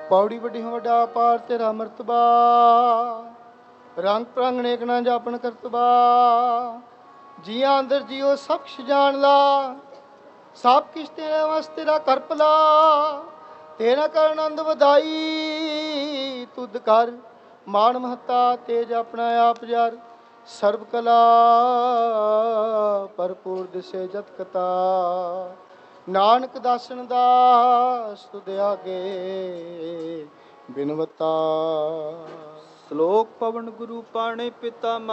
ਪੌੜੀ ਵੱਡੀ ਵੱਡਾ ਪਾਰ ਤੇਰਾ ਮਰਤਬਾ, ਰੰਗ ਪ੍ਰੰਗ ਨੇਕ ਨਾ ਜਾਪਣ ਕਰਤਬਾ। ਜੀਆਂ ਅੰਦਰ ਜੀਓ ਸਭ ਕੁਛ ਜਾਣ ਲਾ, ਸਭ ਕੁਛ ਤੇਰੇ ਵਾਸਤੇ ਤੇਰਾ ਕਰ ਭਲਾ। ਤੇਰਾ ਕਰ ਆਨੰਦ ਵਧਾਈ, ਤੁਧ ਕਰ ਮਾਣ ਮਹੱਤਾ, ਤੇਜ ਆਪਣਾ ਆਪ ਜਰ। ਸਰਬ ਕਲਾ ਭਰਪੂਰ ਦਿਸੇ ਜਤ ਕਤਾ, ਨਾਨਕ ਦਾਸਨ ਦਾਸ ਤੁਧ ਆਗੇ ਬਿਨਵਤਾ। ਸ਼ਲੋਕ ਪਵਨ ਗੁਰੂ ਪਾਣੇ ਪਿਤਾ